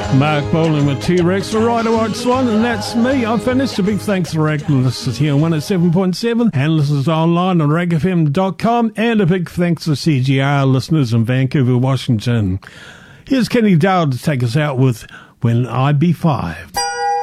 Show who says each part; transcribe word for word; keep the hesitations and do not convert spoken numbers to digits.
Speaker 1: Mark Bolan with T-Rex, the Rider White Swan, and that's me. I finished. A big thanks to Rag listeners here on one oh seven point seven and listeners online on rag f m dot com, and a big thanks to C G R listeners in Vancouver, Washington. Here's Kenny Dowd to take us out with When I Be Five.